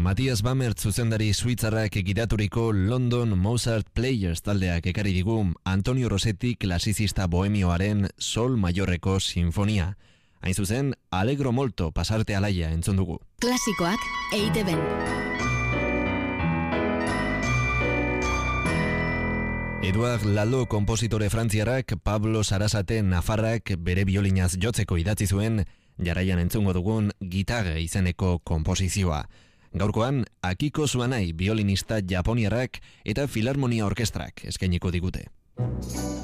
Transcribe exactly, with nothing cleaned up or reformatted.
Matthias Bamert zuzendari suitzarrak gidaturiko London Mozart Players taldeak ekarri digu Antonio Rossetti klasizista bohemioaren Sol Mayorreko sinfonia. Hain zuzen, Allegro molto pasarte alaia entzun dugu. Klasikoak E I T B. Eduard Lalo kompositore frantziarrak Pablo Sarasate nafarrak bere biolinaz jotzeko idatzi zuen, jarraian entzungo dugun Gitarra izeneko komposizioa. Gaurkoan, Akiko Suanai biolinista japoniarrak eta Filarmonia Orkestrak eskainiko digute.